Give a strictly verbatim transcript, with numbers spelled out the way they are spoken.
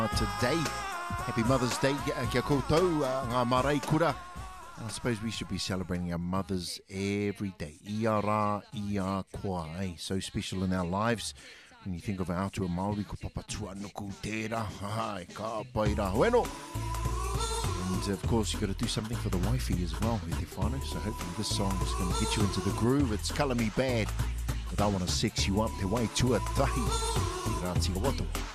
Today, happy Mother's Day, kia koutou, ngā marae kura. And I suppose we should be celebrating our mothers every day. Ia rā, ia koa, eh? So special in our lives. When you think of our Atua Māori, ko papatua nuku tērā, hai, ka pai rā hoeno. And of course, you've got to do something for the wifey as well, e te whānau. So hopefully this song is going to get you into the groove. It's Colour Me Bad, but I want to sex you up te wai tuatahi. Rā tia watu.